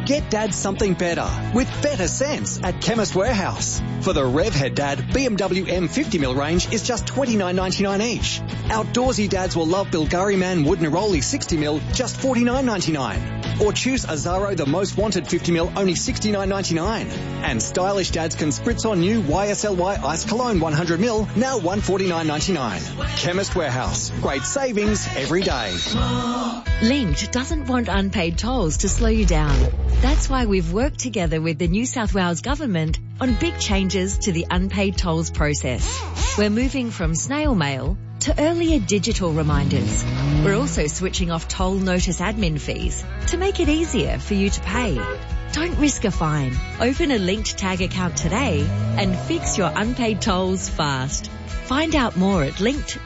Get Dad something better with better sense at Chemist Warehouse. For the Revhead Dad BMW M50mm range is just $29.99 each. Outdoorsy dads will love Bilgari Man Wood Neroli 60mm, just $49.99. Or choose Azaro the Most Wanted 50mm, only $69.99. And stylish dads can spritz on new YSLY Ice Cologne 100ml, now $149.99. Chemist Warehouse. Great savings every day. Linked doesn't want unpaid tolls to slow you down. That's why we've worked together with the New South Wales Government on big changes to the unpaid tolls process. We're moving from snail mail to earlier digital reminders. We're also switching off toll notice admin fees to make it easier for you to pay. Don't risk a fine. Open a Linked Tag account today and fix your unpaid tolls fast. Find out more at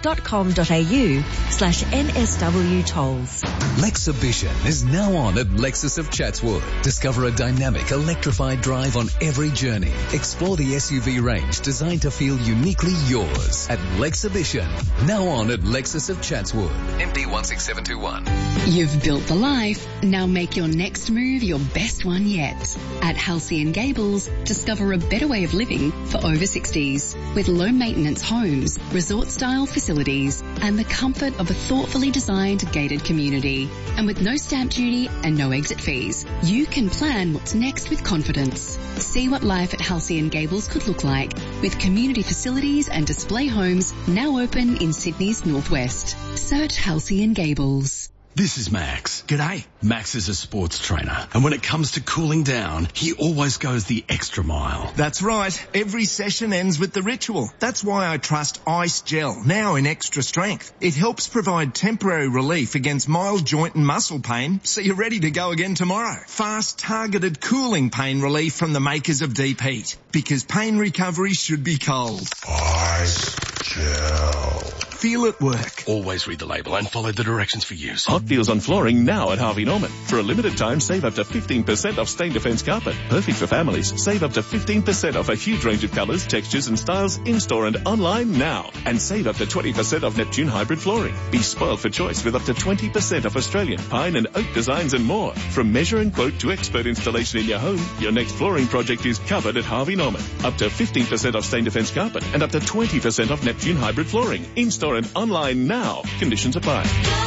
linked.com.au/NSW tolls. Lexhibition is now on at Lexus of Chatswood. Discover a dynamic, electrified drive on every journey. Explore the SUV range designed to feel uniquely yours at Lexhibition. Now on at Lexus of Chatswood. MD 16721. You've built the life. Now make your next move your best one yet. At Halcyon Gables, discover a better way of living for over 60s with low maintenance homes, resort-style facilities, and the comfort of a thoughtfully designed gated community. And with no stamp duty and no exit fees, you can plan what's next with confidence. See what life at Halcyon Gables could look like with community facilities and display homes now open in Sydney's northwest. Search Halcyon Gables. This is Max. G'day. Max is a sports trainer, and when it comes to cooling down, he always goes the extra mile. That's right. Every session ends with the ritual. That's why I trust Ice Gel, now in extra strength. It helps provide temporary relief against mild joint and muscle pain, so you're ready to go again tomorrow. Fast, targeted cooling pain relief from the makers of Deep Heat, because pain recovery should be cold. Ice Gel. Feel it work. Always read the label and follow the directions for use. Hot deals on flooring now at Harvey Norman. For a limited time, save up to 15% off Stain Defence carpet. Perfect for families. Save up to 15% off a huge range of colours, textures and styles in-store and online now. And save up to 20% off Neptune hybrid flooring. Be spoiled for choice with up to 20% off Australian pine and oak designs and more. From measure and quote to expert installation in your home, your next flooring project is covered at Harvey Norman. Up to 15% off Stain Defence carpet and up to 20% off Neptune hybrid flooring. In-store and online now. Conditions apply.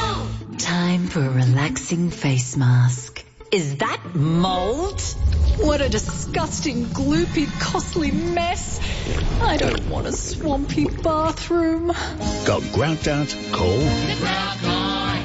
Time for a relaxing face mask. Is that mould? What a disgusting, gloopy, costly mess. I don't want a swampy bathroom. Got grout out? Call the Grout Guy.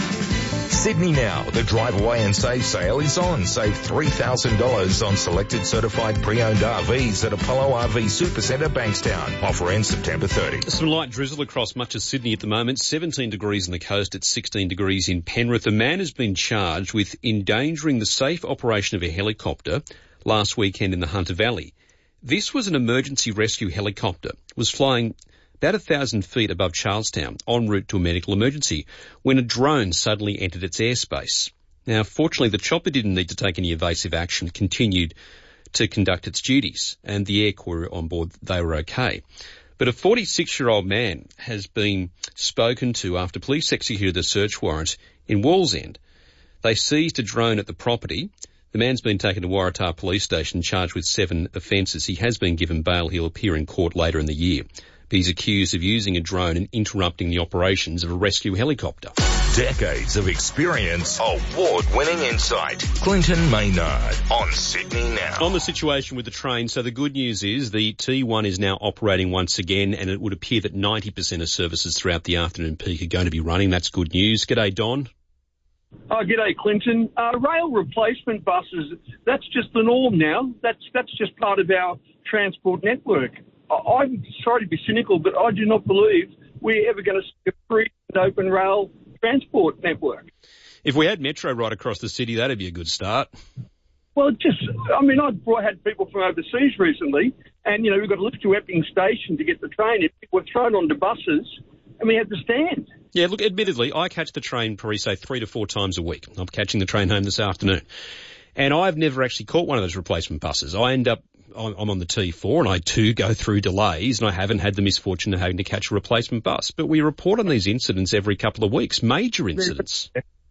Sydney Now, the Drive Away and Save sale is on. Save $3,000 on selected certified pre-owned RVs at Apollo RV Supercentre, Bankstown. Offer ends September 30. Some light drizzle across much of Sydney at the moment. 17 degrees on the coast at 16 degrees in Penrith. A man has been charged with endangering the safe operation of a helicopter last weekend in the Hunter Valley. This was an emergency rescue helicopter. It was flying about 1,000 feet above Charlestown, en route to a medical emergency, when a drone suddenly entered its airspace. Now, fortunately, the chopper didn't need to take any evasive action, continued to conduct its duties, and the air crew on board, they were okay. But a 46-year-old man has been spoken to after police executed a search warrant in Wallsend. They seized a drone at the property. The man's been taken to Waratah Police Station, charged with 7 offences. He has been given bail. He'll appear in court later in the year. He's accused of using a drone and interrupting the operations of a rescue helicopter. Decades of experience, award-winning insight. Clinton Maynard on Sydney Now. On the situation with the train, so the good news is the T1 is now operating once again, and it would appear that 90% of services throughout the afternoon peak are going to be running. That's good news. G'day, Don. Oh, g'day, Clinton. Rail replacement buses, that's just the norm now. That's just part of our transport network. I'm sorry to be cynical, but I do not believe we're ever going to see a free and open rail transport network. If we had Metro right across the city, that'd be a good start. Well, I've had people from overseas recently, and, we've got to lift to Epping Station to get the train. We're thrown onto buses, and we have to stand. Yeah, look, admittedly, I catch the train probably, say, 3 to 4 times a week. I'm catching the train home this afternoon. And I've never actually caught one of those replacement buses. I'm on the T4 and I too go through delays, and I haven't had the misfortune of having to catch a replacement bus. But we report on these incidents every couple of weeks, major incidents.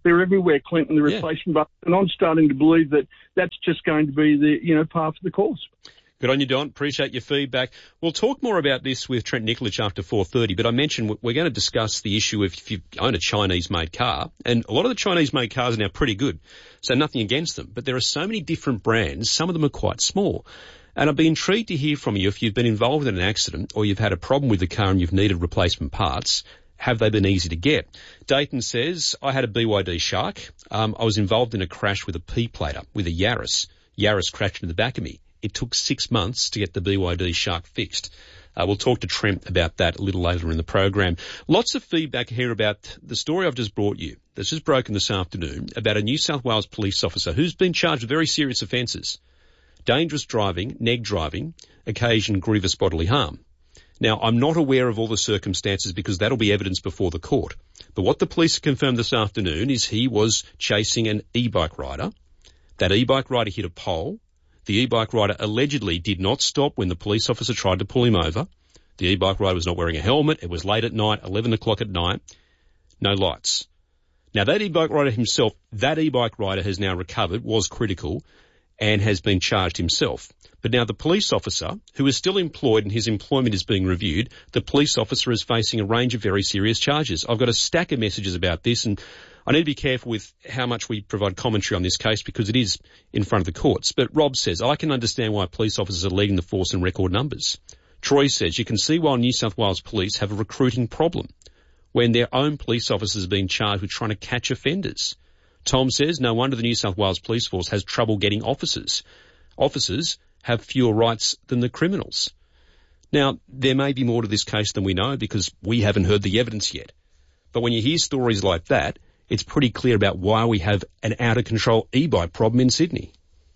They're everywhere, Clinton, the replacement buses. And I'm starting to believe that that's just going to be the, par for the course. Good on you, Don. Appreciate your feedback. We'll talk more about this with Trent Nikolic after 4:30, but I mentioned we're going to discuss the issue of if you own a Chinese-made car, and a lot of the Chinese-made cars are now pretty good, so nothing against them, but there are so many different brands, some of them are quite small. And I'd be intrigued to hear from you if you've been involved in an accident or you've had a problem with the car and you've needed replacement parts. Have they been easy to get? Dayton says, I had a BYD Shark. I was involved in a crash with a P-plater with a Yaris. Yaris crashed in the back of me. It took 6 months to get the BYD Shark fixed. We'll talk to Trent about that a little later in the program. Lots of feedback here about the story I've just brought you that's just broken this afternoon about a New South Wales police officer who's been charged with very serious offences. Dangerous driving, neg driving, occasion grievous bodily harm. Now, I'm not aware of all the circumstances because that'll be evidence before the court. But what the police confirmed this afternoon is he was chasing an e-bike rider. That e-bike rider hit a pole. The e-bike rider allegedly did not stop when the police officer tried to pull him over. The e-bike rider was not wearing a helmet. It was late at night, 11 o'clock at night. No lights. Now, that e-bike rider himself, that e-bike rider has now recovered, was critical, and has been charged himself. But now the police officer, who is still employed and his employment is being reviewed, the police officer is facing a range of very serious charges. I've got a stack of messages about this, and I need to be careful with how much we provide commentary on this case because it is in front of the courts. But Rob says, I can understand why police officers are leading the force in record numbers. Troy says, you can see why New South Wales police have a recruiting problem when their own police officers are being charged with trying to catch offenders. Tom says, no wonder the New South Wales police force has trouble getting officers. Officers have fewer rights than the criminals. Now, there may be more to this case than we know because we haven't heard the evidence yet. But when you hear stories like that, it's pretty clear about why we have an out-of-control e-bike problem in Sydney.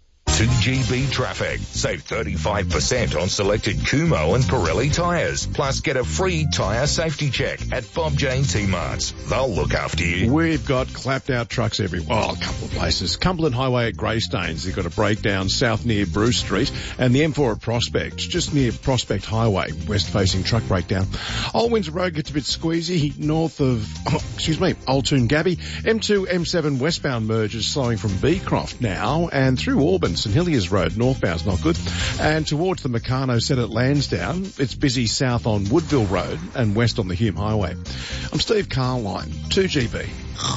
2GB Traffic. Save 35% on selected Kumho and Pirelli tyres. Plus get a free tyre safety check at Bob Jane T-Marts. They'll look after you. We've got clapped out trucks everywhere. Oh, a couple of places. Cumberland Highway at Greystanes. They've got a breakdown south near Bruce Street, and the M4 at Prospect, just near Prospect Highway, west facing truck breakdown. Old Windsor Road gets a bit squeezy north of, Old Toon Gabby. M2, M7 westbound merges slowing from Beecroft now and through Auburn. St Hilliers Road northbound's not good. And towards the Meccano set at Lansdowne, it's busy south on Woodville Road and west on the Hume Highway. I'm Steve Carline, 2GB.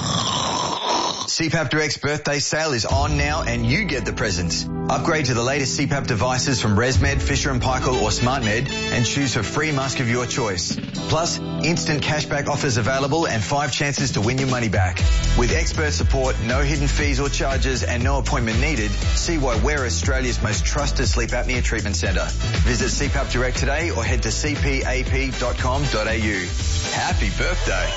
CPAP Direct's birthday sale is on now and you get the presents. Upgrade to the latest CPAP devices from ResMed, Fisher & Paykel or SmartMed and choose a free mask of your choice. Plus, instant cashback offers available and 5 chances to win your money back. With expert support, no hidden fees or charges and no appointment needed, see why we're Australia's most trusted sleep apnea treatment centre. Visit CPAP Direct today or head to cpap.com.au. Happy birthday.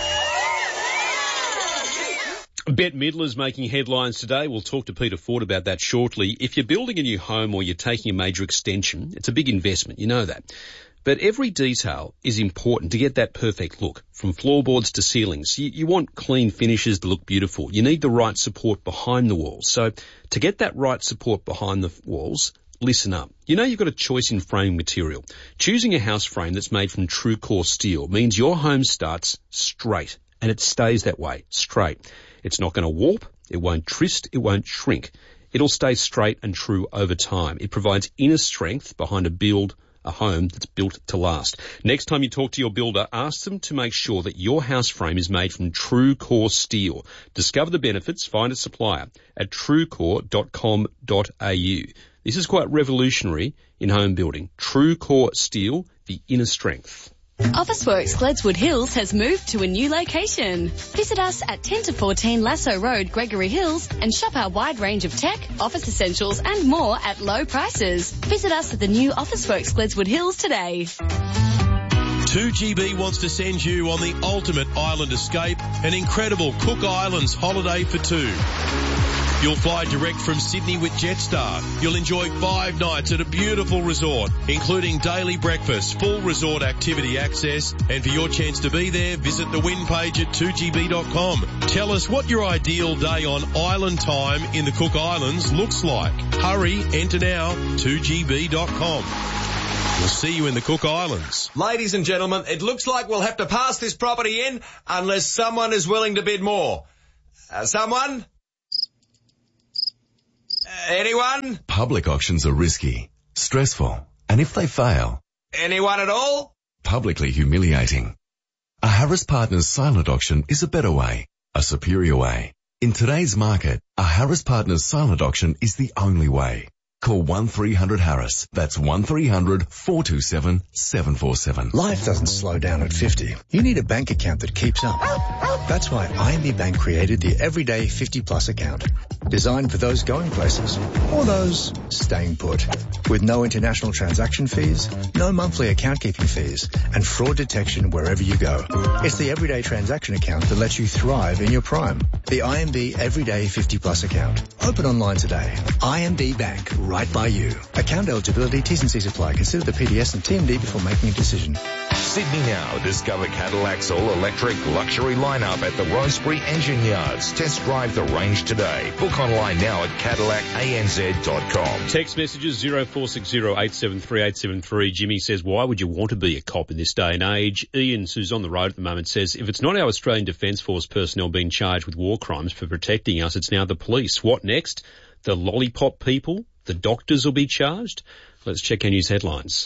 Bette Midler's making headlines today. We'll talk to Peter Ford about that shortly. If you're building a new home or you're taking a major extension, it's a big investment, you know that. But every detail is important to get that perfect look, from floorboards to ceilings. You want clean finishes to look beautiful. You need the right support behind the walls. So to get that right support behind the walls, listen up. You know you've got a choice in framing material. Choosing a house frame that's made from TrueCore steel means your home starts straight and it stays that way, straight. It's not going to warp, it won't twist, it won't shrink. It'll stay straight and true over time. It provides inner strength behind a home that's built to last. Next time you talk to your builder, ask them to make sure that your house frame is made from TrueCore steel. Discover the benefits, find a supplier at truecore.com.au. This is quite revolutionary in home building. TrueCore steel, the inner strength. Officeworks Gledswood Hills has moved to a new location. Visit us at 10 to 14 Lasso Road, Gregory Hills, and shop our wide range of tech, office essentials and more at low prices. Visit us at the new Officeworks Gledswood Hills today. 2GB wants to send you on the ultimate island escape, an incredible Cook Islands holiday for two. You'll fly direct from Sydney with Jetstar. You'll enjoy 5 nights at a beautiful resort, including daily breakfast, full resort activity access, and for your chance to be there, visit the win page at 2gb.com. Tell us what your ideal day on island time in the Cook Islands looks like. Hurry, enter now, 2gb.com. We'll see you in the Cook Islands. Ladies and gentlemen, it looks like we'll have to pass this property in unless someone is willing to bid more. Someone? Anyone? Public auctions are risky, stressful, and if they fail... Anyone at all? Publicly humiliating. A Harris Partners silent auction is a better way, a superior way. In today's market, a Harris Partners silent auction is the only way. Call 1300-HARRIS. That's 1300-427-747. Life doesn't slow down at 50. You need a bank account that keeps up. That's why IMB Bank created the Everyday 50 Plus account. Designed for those going places or those staying put. With no international transaction fees, no monthly account keeping fees, and fraud detection wherever you go. It's the everyday transaction account that lets you thrive in your prime. The IMB Everyday 50 Plus account. Open online today. IMB Bank, right by you. Account eligibility, T's and C's apply. Consider the PDS and TMD before making a decision. Sydney now. Discover Cadillac's all-electric luxury lineup at the Rosebery Engine Yards. Test drive the range today. Book online now at CadillacANZ.com. Text messages 0460 873 873. Jimmy says, why would you want to be a cop in this day and age? Ian, who's on the road at the moment, says, if it's not our Australian Defence Force personnel being charged with war crimes for protecting us, it's now the police. What next? The lollipop people? The doctors will be charged? Let's check our news headlines.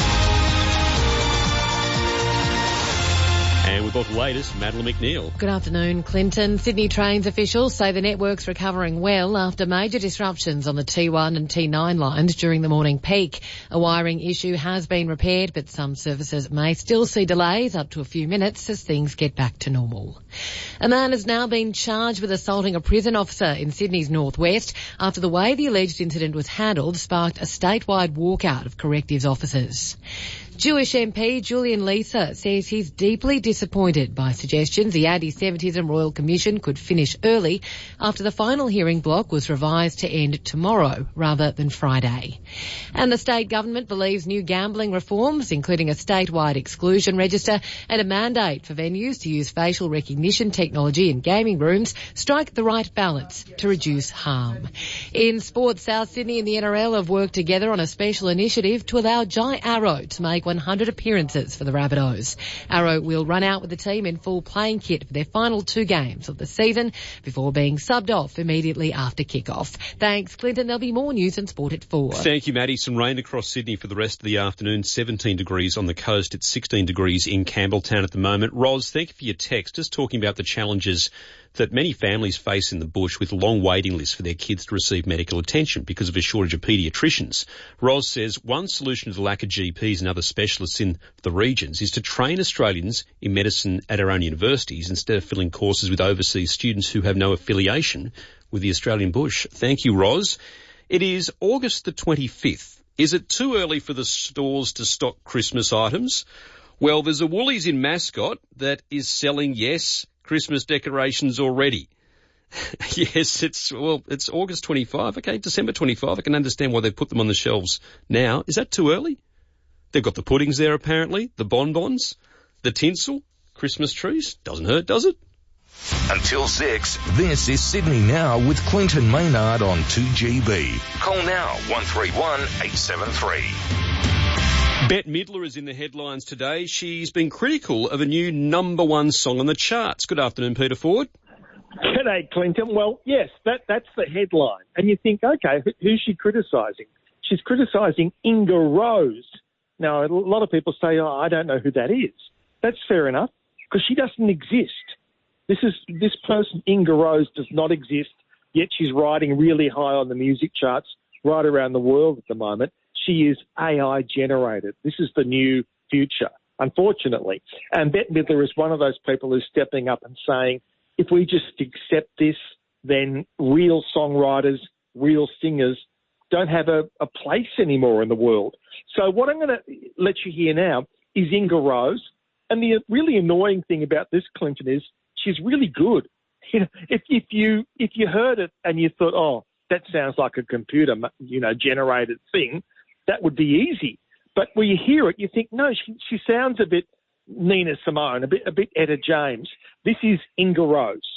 And we've got the latest, Madeline McNeil. Good afternoon, Clinton. Sydney Trains officials say the network's recovering well after major disruptions on the T1 and T9 lines during the morning peak. A wiring issue has been repaired, but some services may still see delays up to a few minutes as things get back to normal. A man has now been charged with assaulting a prison officer in Sydney's northwest after the way the alleged incident was handled sparked a statewide walkout of correctives officers. Jewish MP Julian Leeser says he's deeply disappointed by suggestions the Anti-Semitism Royal Commission could finish early after the final hearing block was revised to end tomorrow rather than Friday. And the state government believes new gambling reforms, including a statewide exclusion register and a mandate for venues to use facial recognition technology in gaming rooms, strike the right balance to reduce harm. In sports, South Sydney and the NRL have worked together on a special initiative to allow Jai Arrow to make 100 appearances for the Rabbitohs. Arrow will run out with the team in full playing kit for their final 2 games of the season before being subbed off immediately after kick-off. Thanks, Clinton. There'll be more news and sport at 4. Thank you, Maddie. Some rain across Sydney for the rest of the afternoon. 17 degrees on the coast. It's 16 degrees in Campbelltown at the moment. Ros, thank you for your text. Just talking about the challenges that many families face in the bush with long waiting lists for their kids to receive medical attention because of a shortage of paediatricians. Ros says one solution to the lack of GPs and other specialists in the regions is to train Australians in medicine at our own universities instead of filling courses with overseas students who have no affiliation with the Australian bush. Thank you, Ros. It is August the 25th. Is it too early for the stores to stock Christmas items? Well, there's a Woolies in Mascot that is selling, yes, Christmas decorations already. Yes, it's August 25. Okay, December 25. I can understand why they put them on the shelves now. Is that too early? They've got the puddings there apparently, the bonbons, the tinsel, Christmas trees. Doesn't hurt, does it? Until 6, this is Sydney Now with Clinton Maynard on 2GB. Call now 131 873. Bette Midler is in the headlines today. She's been critical of a new #1 song on the charts. Good afternoon, Peter Ford. G'day, Clinton. Well, yes, that's the headline. And you think, okay, who's she criticising? She's criticising Inga Rose. Now, a lot of people say, oh, I don't know who that is. That's fair enough, because she doesn't exist. This person, Inga Rose, does not exist, yet she's riding really high on the music charts right around the world at the moment. She is AI generated. This is the new future, unfortunately. And Bette Midler is one of those people who's stepping up and saying, if we just accept this, then real songwriters, real singers don't have a place anymore in the world. So what I'm going to let you hear now is Inga Rose. And the really annoying thing about this, Clinton, is she's really good. You know, if you heard it and you thought, oh, that sounds like a computer, generated thing, that would be easy. But when you hear it, you think, no, she sounds a bit Nina Simone, a bit Etta James. This is Inga Rose.